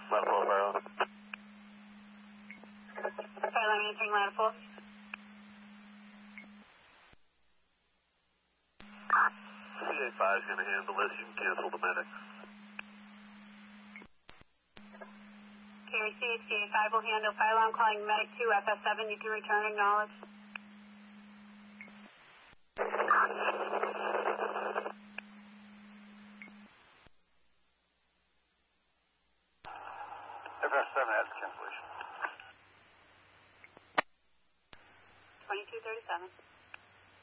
Ladder pool, fire alarm. Fire alarm answering ladder pool. CA5 is going to handle this. You can cancel the medic. Carry CA5 will handle fire alarm calling medic 2 FS7. You can return acknowledge. FS7 has cancellation. 2237.